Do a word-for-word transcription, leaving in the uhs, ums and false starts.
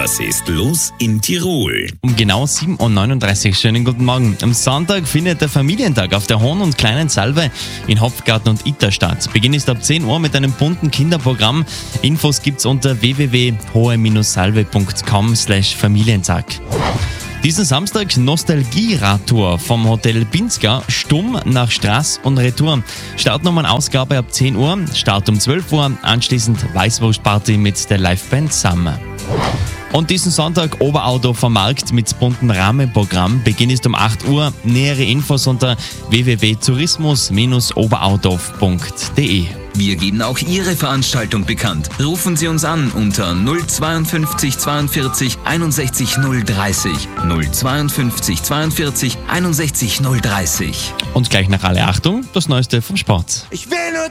Was ist los in Tirol? Um genau sieben Uhr neununddreißig. Schönen guten Morgen. Am Sonntag findet der Familientag auf der Hohen und Kleinen Salve in Hopfgarten und Itter statt. Beginn ist ab zehn Uhr mit einem bunten Kinderprogramm. Infos gibt's unter w w w punkt hohe salve punkt com slash Familientag. Diesen Samstag Nostalgie-Radtour vom Hotel Pinzgau, Stumm nach Straß und Retour. Startnummernausgabe ab zehn Uhr, Start um zwölf Uhr, anschließend Weißwurstparty mit der Liveband Summer. Und diesen Sonntag Oberauto vom Markt mit buntem Rahmenprogramm. Beginn ist um acht Uhr. Nähere Infos unter w w w punkt tourismus Bindestrich oberaudorf punkt d e. Wir geben auch Ihre Veranstaltung bekannt. Rufen Sie uns an unter null zweiundfünfzig zweiundvierzig einundsechzig null dreißig. null zweiundfünfzig zweiundvierzig einundsechzig null dreißig. Und gleich nach alle Achtung, das Neueste vom Sport. Ich will nur